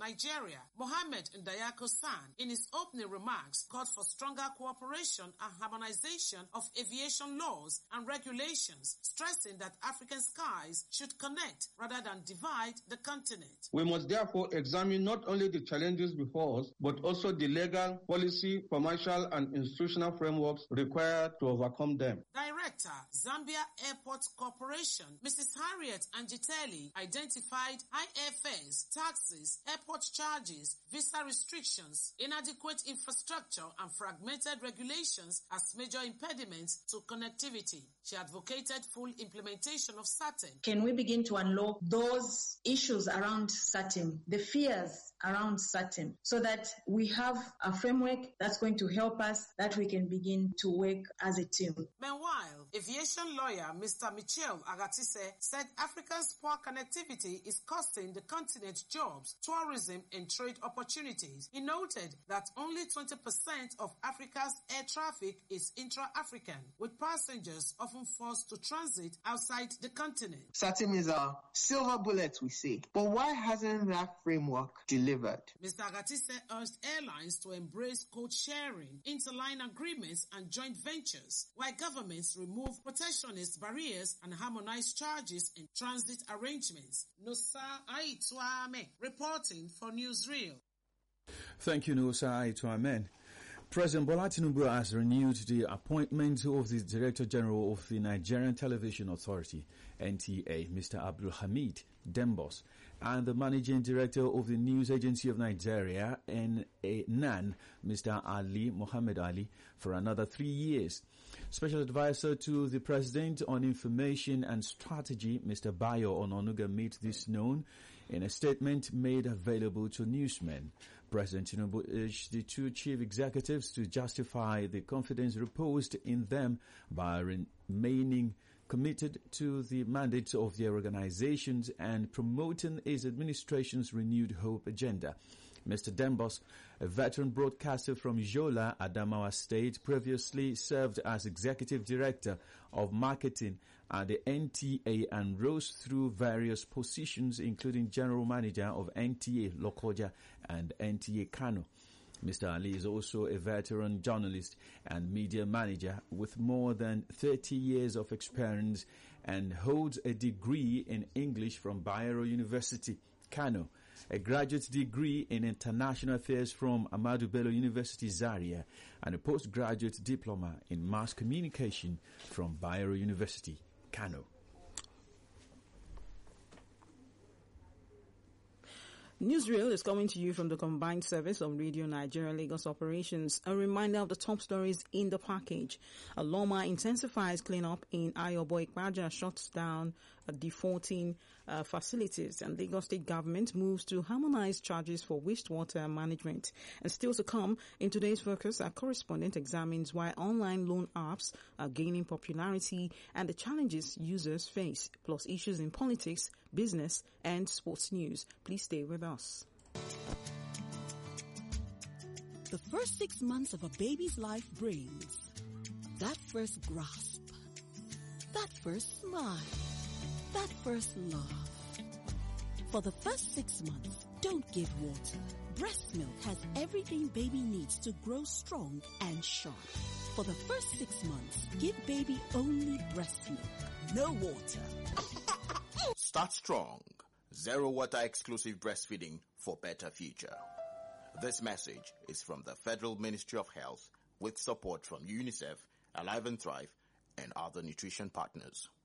Nigeria. Mohammed Ndayako San, in his opening remarks, called for stronger cooperation and harmonization of aviation laws and regulations, stressing that African skies should connect rather than divide the continent. We must therefore examine not only the challenges before us, but also the legal, policy, commercial, and institutional frameworks required to overcome them. Director, Zambia Airport Corporation, Mrs. Harriet Angitelli, identified high airfares, taxes, airport charges, visa restrictions, inadequate infrastructure, and fragmented regulations as major impediments to connectivity. She advocated full implementation of SATEM. Can we begin to unlock those issues around SATEM, the fears around SATEM, so that we have a framework that's going to help us, that we can begin to work as a team. Meanwhile, aviation lawyer Mr. Michel Agatise said Africa's poor connectivity is costing the continent jobs, tourism, and trade opportunities. He noted that only 20% of Africa's air traffic is intra-African, with passengers often forced to transit outside the continent. SATEM is a silver bullet, we say. But why hasn't that framework delivered? Mr. Agatise urged airlines to embrace code sharing, interline agreements, and joint ventures, while governments remove protectionist barriers and harmonize charges and transit arrangements. Nosa Aituame, reporting for Newsreel. Thank you, Nosa Aituame. President Bola Tinubu has renewed the appointment of the Director General of the Nigerian Television Authority, NTA, Mr. Abdul Hamid Dembos, and the Managing Director of the News Agency of Nigeria, NAN, Mr. Ali Mohammed Ali, for another 3 years. Special Advisor to the President on Information and Strategy, Mr. Bayo Ononuga, made this known in a statement made available to newsmen. President Tinubu urged the two chief executives to justify the confidence reposed in them by remaining committed to the mandates of their organizations and promoting his administration's renewed hope agenda. Mr. Dembos, a veteran broadcaster from Yola, Adamawa State, previously served as Executive Director of Marketing at the NTA and rose through various positions, including General Manager of NTA Lokoja and NTA Kano. Mr. Ali is also a veteran journalist and media manager with more than 30 years of experience and holds a degree in English from Bayero University, Kano, a graduate degree in International Affairs from Ahmadu Bello University, Zaria, and a postgraduate diploma in Mass Communication from Bayero University, Kano. Newsreel is coming to you from the combined service of Radio Nigeria Lagos operations. A reminder of the top stories in the package. Loma intensifies cleanup in Ayobo Ikpaja, shuts down defaulting facilities, and Lagos State government moves to harmonize charges for wastewater management. And still to come, in today's focus, our correspondent examines why online loan apps are gaining popularity and the challenges users face, plus issues in politics, business, and sports news. Please stay with us. The first 6 months of a baby's life brings that first grasp, that first smile, that first love. For the first 6 months, don't give water. Breast milk has everything baby needs to grow strong and sharp. For the first 6 months, give baby only breast milk, no water. Start strong. Zero water exclusive breastfeeding for better future. This message is from the Federal Ministry of Health with support from UNICEF, Alive and Thrive, and other nutrition partners.